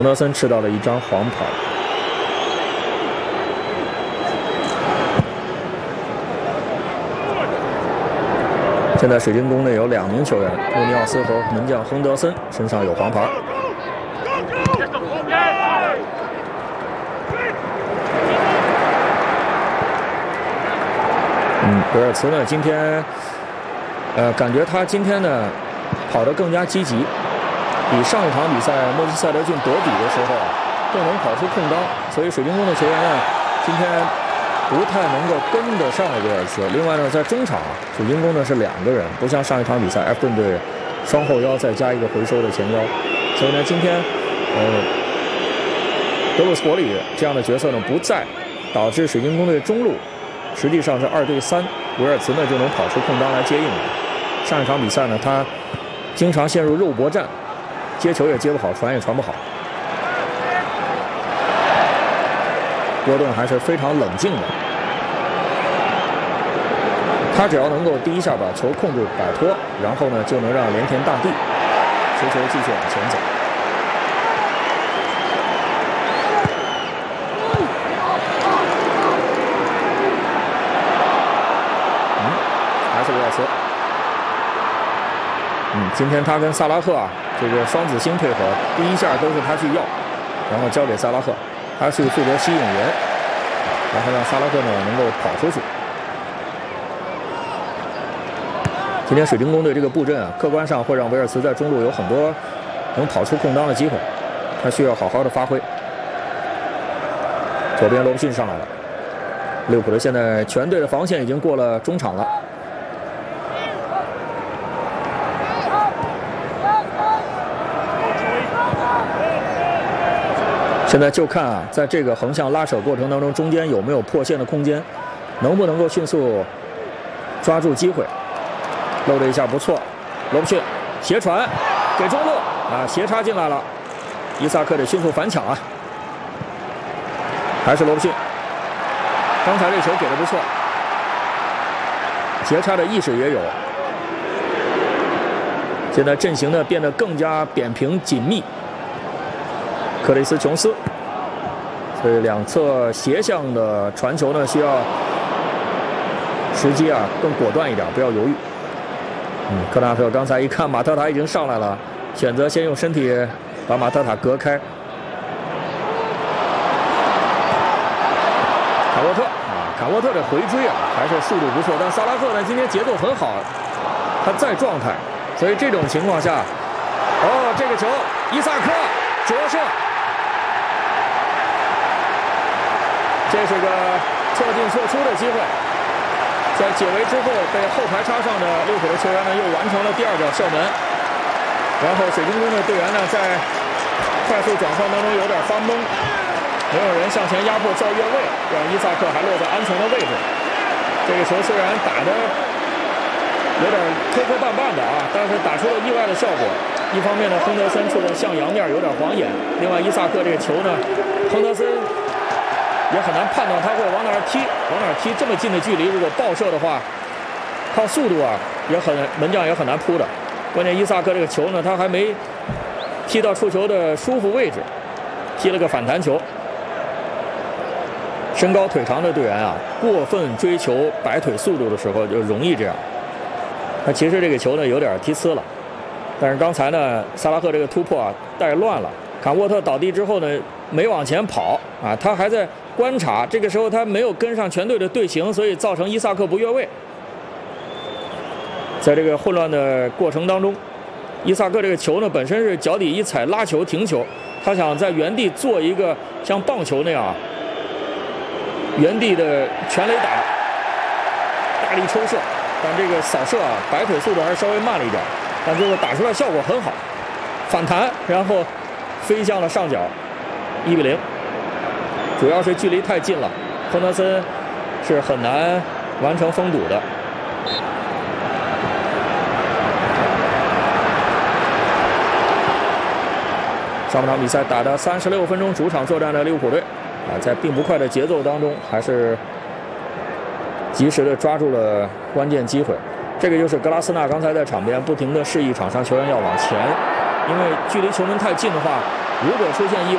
亨德森吃到了一张黄牌。现在水晶宫内有2名球员，穆尼奥斯和门将亨德森身上有黄牌。维尔茨呢，今天，感觉他今天呢跑得更加积极，比上一场比赛莫西塞德郡德比的时候更能跑出空当，所以水晶宫的球员呢，今天不太能够跟得上维尔茨。另外呢，在中场，水晶宫呢是2个人，不像上一场比赛埃弗顿队双后腰再加一个回收的前腰，所以呢，今天德鲁斯伯里这样的角色呢不在，导致水晶宫队中路实际上是2对3，维尔茨呢就能跑出空当来接应。上一场比赛呢，他经常陷入肉搏战，接球也接不好，传也传不好。沃顿还是非常冷静的，他只要能够第一下把球控制摆脱，然后呢就能让连田大地持球继续往前走。还是维尔茨。今天他跟萨拉赫这个双子星配合，第一下都是他去要，然后交给萨拉赫。他是负责吸引人，然后让萨拉赫呢能够跑出去。今天水晶宫队这个布阵客观上会让维尔茨在中路有很多能跑出空当的机会，他需要好好的发挥。左边罗布逊上来了，利物浦的现在全队的防线已经过了中场了。现在就看在这个横向拉扯过程当中，中间有没有破线的空间，能不能够迅速抓住机会。漏了一下不错，罗布逊斜传给中路斜插进来了，伊萨克得迅速反抢还是罗布逊。刚才这球给的不错，斜插的意识也有。现在阵型呢变得更加扁平紧密。克里斯琼斯，所以2侧斜向的传球呢，需要时机更果断一点，不要犹豫。科纳特刚才一看马特塔已经上来了，选择先用身体把马特塔隔开。卡沃特卡沃特的回追还是速度不错，但萨拉赫呢今天节奏很好，他在状态，所以这种情况下，这个球伊萨克着射。这是个错进错出的机会，在解围之后被后排插上的利物浦的球员呢又完成了第2脚射门，然后水晶宫的队员呢在快速转换当中有点发懵，没有人向前压迫造越位，让伊萨克还落在安全的位置。这个球虽然打得有点磕磕绊绊的但是打出了意外的效果。一方面呢，亨德森处的向阳面有点晃眼，另外伊萨克这个球呢，亨德森也很难判断他会往哪儿踢，这么近的距离，如果爆射的话，靠速度门将也很难扑的。关键伊萨克这个球呢，他还没踢到触球的舒服位置，踢了个反弹球。身高腿长的队员过分追求摆腿速度的时候就容易这样。他其实这个球呢有点踢呲了，但是刚才呢萨拉赫这个突破带乱了，坎沃特倒地之后呢没往前跑他还在观察，这个时候他没有跟上全队的队形，所以造成伊萨克不越位。在这个混乱的过程当中，伊萨克这个球呢本身是脚底一踩拉球停球，他想在原地做一个像棒球那样原地的全垒打，大力抽射，但这个扫射摆腿速度还是稍微慢了一点，但最后打出来效果很好，反弹然后飞向了上角，1-0。主要是距离太近了，亨德森是很难完成封堵的。上半场比赛打的36分钟，主场作战的利物浦队在并不快的节奏当中，还是及时的抓住了关键机会。这个就是格拉斯纳刚才在场边不停的示意场上球员要往前，因为距离球门太近的话，如果出现意外。